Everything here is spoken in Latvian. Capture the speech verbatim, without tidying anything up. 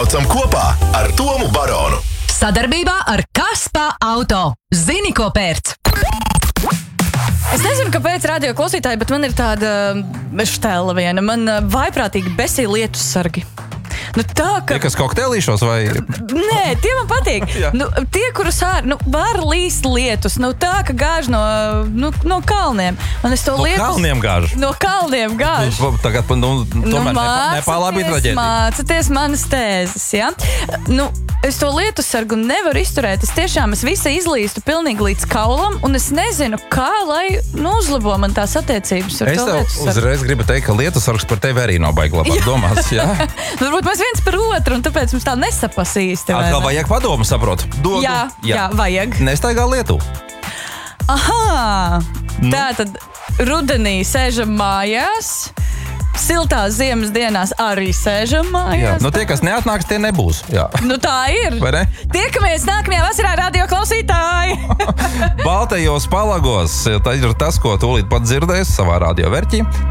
Braucam kopā ar Tomu Baronu. Sadarbībā ar Kaspa Auto. Zini, ko pērc? Es nezinu, kāpēc radio klausītāji, bet man ir tāda štēla viena. Man vaiprātīgi besī lietus sargi. Nu, tā, ka... Tie, kas kokteilīšos vai... Nē, tie man patīk. nu, tie, kurus ār, nu, var līst lietus. Nu, tā, ka gāž no, nu, no kalniem. Un es to No lietus... kalniem gāž? No kalniem gāž. Nu, tagad, nu, tomēr nu, nepālābi traģēdī. Mācaties manas tēzes, ja? Nu, es to lietussargu nevaru izturēt. Es tiešām, es visa izlīstu pilnīgi līdz kaulam, un es nezinu, kā, lai nu, uzlabo man tās attiecības ar es to tev lietussargu. uzreiz gribu teikt, ka lietussargs par tevi arī nav baigi labāk domās, jā? Varbūt mēs viens par otru, un tāpēc mums tā nesapās īsti. Atkal vajag padomu, saprot? Dodu. Jā, jā, jā, vajag. Nestaigā Lietuvu. Aha! Nu. Tā tad rudenī sēžam mājās, siltās ziemas dienās arī sēžam Jā. mājās. Nu, tie, kas neatnāks, tie nebūs. Jā. Nu tā ir. Vai ne? Tiekamies nākamajā vasarā, radio klausītāji! Baltajos palagos, tas ir tas, ko tūlīt pat dzirdēs savā radio verķī.